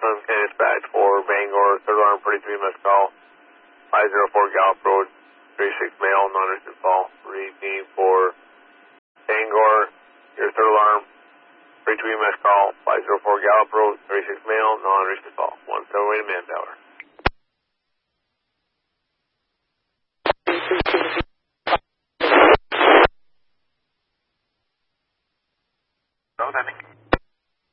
Sun can dispatch for Bangor, third alarm, 43 missed call, 504 Gallup Road, 36 male, non-registered call. Repeating for Bangor, your third alarm, 33 missed call, 504 Gallup Road, 36 male, non-registered call. 17 way to Manpower.